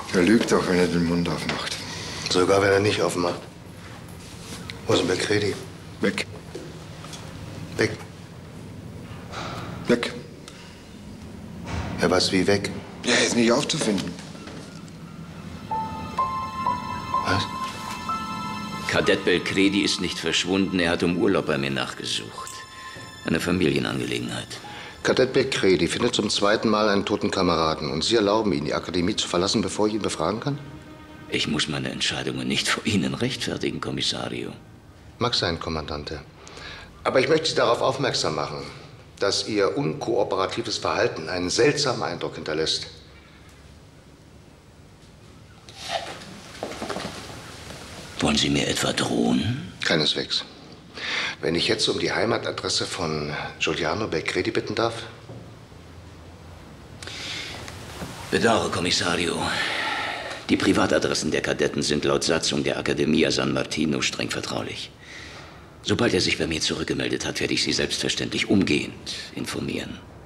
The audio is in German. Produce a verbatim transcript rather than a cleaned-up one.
Er lügt auch, wenn er den Mund aufmacht. Sogar wenn er nicht aufmacht. Wo ist denn Beckredi? Weg. Weg? Weg. Ja, was wie weg? Ja, er ist nicht aufzufinden. Was? Kadett Belcredi ist nicht verschwunden. Er hat um Urlaub bei mir nachgesucht. Eine Familienangelegenheit. Kadett Beckredi findet zum zweiten Mal einen toten Kameraden. Und Sie erlauben ihn, die Akademie zu verlassen, bevor ich ihn befragen kann? Ich muss meine Entscheidungen nicht vor Ihnen rechtfertigen, Kommissario. Mag sein, Kommandante. Aber ich möchte Sie darauf aufmerksam machen, dass Ihr unkooperatives Verhalten einen seltsamen Eindruck hinterlässt. Wollen Sie mir etwa drohen? Keineswegs. Wenn ich jetzt um die Heimatadresse von Giuliano Belcredi bitten darf? Bedauere, Kommissario. Die Privatadressen der Kadetten sind laut Satzung der Accademia San Martino streng vertraulich. Sobald er sich bei mir zurückgemeldet hat, werde ich Sie selbstverständlich umgehend informieren.